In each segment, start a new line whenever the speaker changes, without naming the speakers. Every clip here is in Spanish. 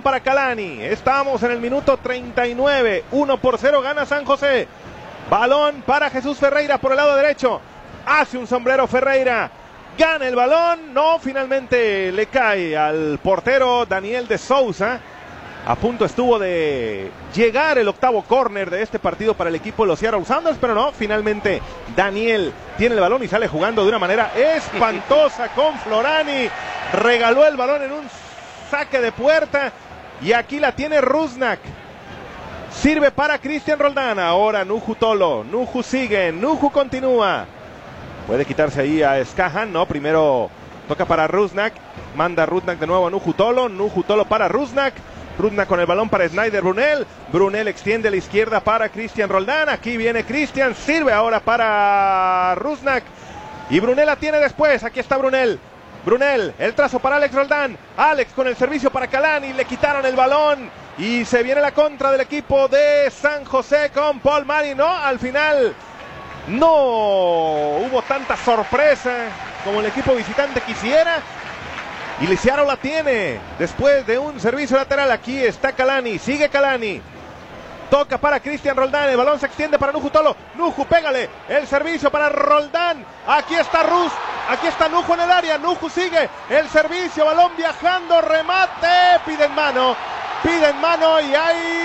para Kalani. Estamos en el minuto 39. 1-0 gana San José. Balón para Jesús Ferreira por el lado derecho. Hace un sombrero Ferreira. Gana el balón. No, finalmente le cae al portero Daniel de Souza. A punto estuvo de llegar el octavo córner de este partido para el equipo de los Seattle Sounders, pero no, finalmente Daniel tiene el balón y sale jugando de una manera espantosa con Florani. Regaló el balón en un saque de puerta y aquí la tiene Rusnak. Sirve para Cristian Roldán. Ahora Nuhu Tolo. Nuhu sigue, Nuhu continúa. Puede quitarse ahí a Skahan, no, primero toca para Rusnak. Manda Rusnak de nuevo a Nuhu Tolo. Nuhu Tolo para Rusnak. Rusnak con el balón para Snyder Brunel. Brunel extiende a la izquierda para Cristian Roldán. Aquí viene Cristian. Sirve ahora para Rusnak. Y Brunel la tiene después. Aquí está Brunel. Brunel, el trazo para Alex Roldán. Alex con el servicio para Kalani. Le quitaron el balón. Y se viene la contra del equipo de San José con Paul Mari. No, al final no hubo tanta sorpresa como el equipo visitante quisiera. Y Seattle la tiene después de un servicio lateral. Aquí está Kalani, sigue Kalani. Toca para Cristian Roldán, el balón se extiende para Nuhu Tolo. Nuhu, pégale, el servicio para Roldán. Aquí está aquí está Nuhu en el área. Nuhu sigue, el servicio, balón viajando, remate, piden mano y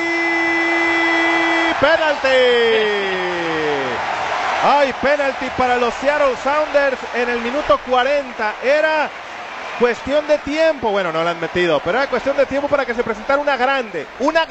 hay penalti. Hay penalti para los Seattle Sounders en el minuto 40. Era cuestión de tiempo, bueno, no la han metido, pero era cuestión de tiempo para que se presentara una grande.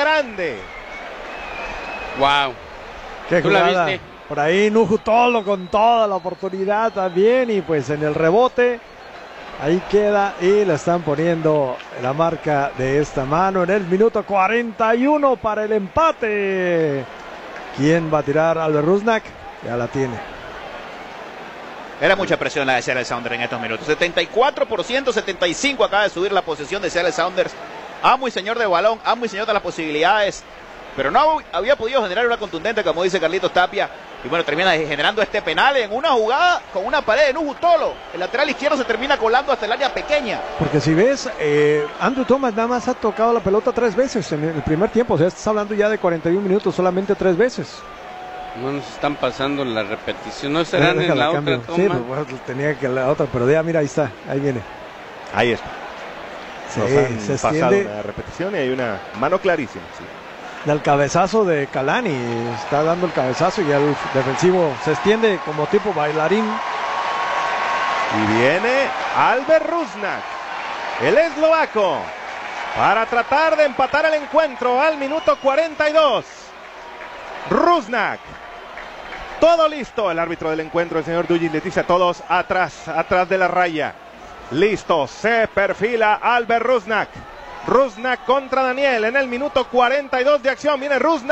Wow.
Qué jugada. ¿Viste? Por ahí Nuhu Tolo con toda la oportunidad también y pues en el rebote ahí queda y le están poniendo la marca de esta mano en el minuto 41 para el empate. ¿Quién va a tirar? Albert Rusnak, ya la tiene.
Era mucha presión la de Seattle Sounders en estos minutos. 74%, 75% acaba de subir la posesión de Seattle Sounders. Amo y señor de balón, amo y señor de las posibilidades. Pero no había podido generar una contundente, como dice Carlitos Tapia. Y bueno, termina generando este penal en una jugada con una pared de Nuhu Tolo. El lateral izquierdo se termina colando hasta el área pequeña.
Porque si ves, Andrew Thomas nada más ha tocado la pelota 3 veces en el primer tiempo. O sea, estás hablando ya de 41 minutos, solamente 3 veces.
No nos están pasando la repetición, no serán en la otra toma.
Sí, pues, bueno, tenía que la otra, pero ya mira, ahí está, ahí viene.
Ahí está.
Sí,
se extiende una repetición y hay una mano clarísima. Sí.
Del cabezazo de Kalani, está dando el cabezazo y el defensivo se extiende como tipo bailarín.
Y viene Albert Rusnak, el eslovaco, para tratar de empatar el encuentro al minuto 42. Rusnak. Todo listo, el árbitro del encuentro, el señor Dugis, les dice a todos atrás de la raya. Listo, se perfila Albert Rusnak. Rusnak contra Daniel en el minuto 42 de acción. Viene Rusnak.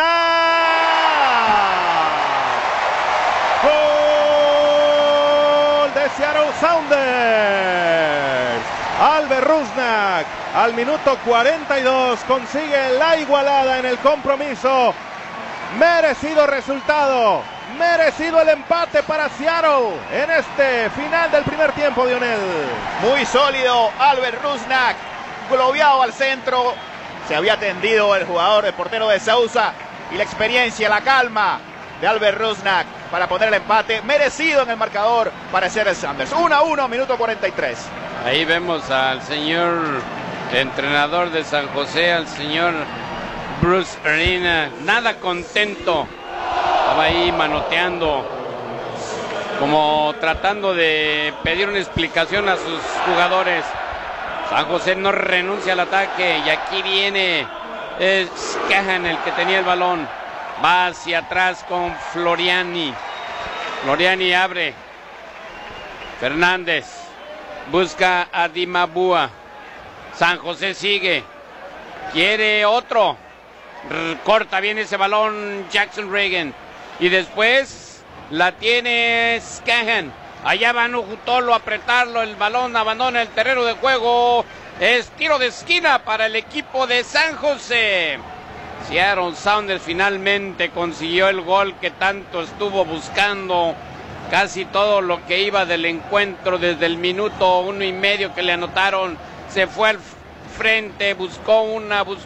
Gol de Seattle Sounders. Albert Rusnak al minuto 42 consigue la igualada en el compromiso. Merecido resultado. Merecido el empate para Seattle en este final del primer tiempo, Dionel.
Muy sólido Albert Rusnak, globeado al centro. Se había tendido el jugador, el portero de Sousa, y la experiencia, la calma de Albert Rusnak para poner el empate merecido en el marcador para Seattle Sounders. 1-1, minuto 43.
Ahí vemos al señor entrenador de San José, al señor Bruce Arena, nada contento. Estaba ahí manoteando, como tratando de pedir una explicación a sus jugadores. San José no renuncia al ataque y aquí viene Skahan, el que tenía el balón. Va hacia atrás con Floriani. Floriani abre. Fernández busca a Dimabua. San José sigue. Quiere otro. Corta bien ese balón Jackson Reagan. Y después la tiene Skahan. Allá va Nuhu Tolo a apretarlo. El balón abandona el terreno de juego. Es tiro de esquina para el equipo de San José. Seattle Sounders finalmente consiguió el gol que tanto estuvo buscando. Casi todo lo que iba del encuentro desde el minuto 1.5 que le anotaron. Se fue al frente, buscó